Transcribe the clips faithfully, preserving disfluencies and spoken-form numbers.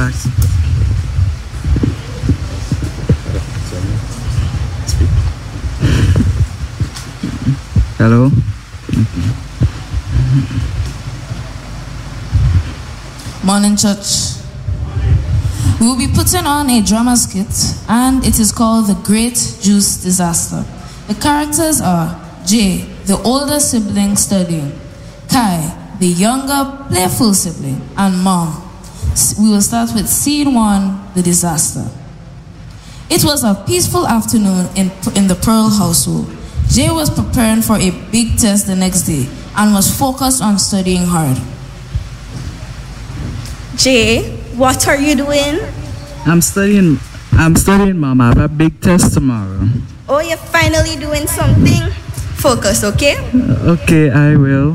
Facts. Hello? Morning, church. We will be putting on a drama skit, and it is called The Great Juice Disaster. The characters are Jay, the older sibling studying, Kai, the younger playful sibling, and Mom. We will start with scene one, the disaster. It was a peaceful afternoon in, in the Pearl household. Jay was preparing for a big test the next day and was focused on studying hard. Jay, what are you doing? I'm studying, I'm studying, Mom. I have a big test tomorrow. Oh, you're finally doing something? Focus, okay? Uh, okay, I will.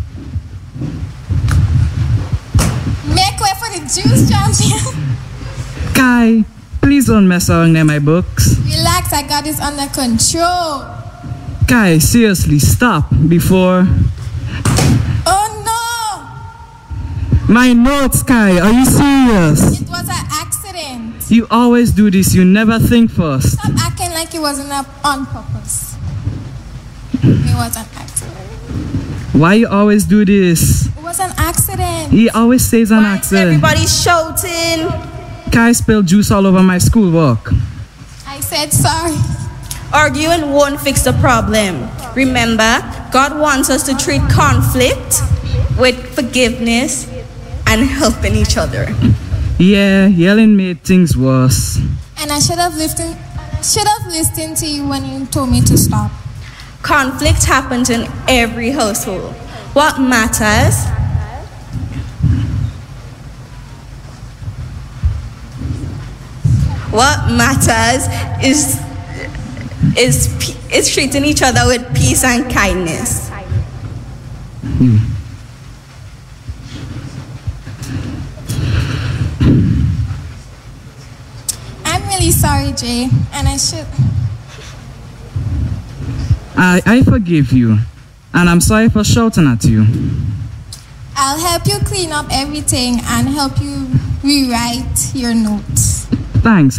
Make way for the juice, champion. Kai, please don't mess around near my books. Relax, I got this under control. Kai, seriously, stop before... Oh no! My notes, Kai, are you serious? It was an accident. You always do this, you never think first. Stop acting like it wasn't up on purpose. It was an accident. Why you always do this? It was an accident. He always says an Why is accident. everybody shouting? Kai spilled juice all over my schoolwork. I said sorry. Arguing won't fix the problem. Remember, God wants us to treat conflict with forgiveness and helping each other. Yeah, yelling made things worse. And I should have listened. Should have listened to you when you told me to stop. Conflict happens in every household. What matters What matters is is is treating each other with peace and kindness. Hmm. I'm really sorry, Jay, and I should. I, I forgive you, and I'm sorry for shouting at you. I'll help you clean up everything and help you rewrite your notes. Thanks.